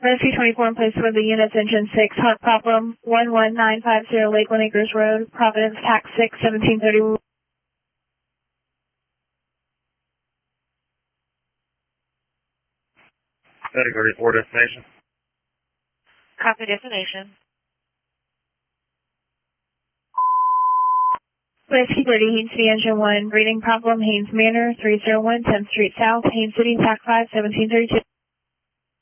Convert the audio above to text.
Rescue 24 in place for the units, engine 6, heart problem, 11950 Lakeland Acres Road, Providence, tax 6, 1731. Category 4 destination. Copy destination. Rescue 30, Haines City, engine 1, breathing problem, Haines Manor, 301 10th Street South, Haines City, tax 5, 1732.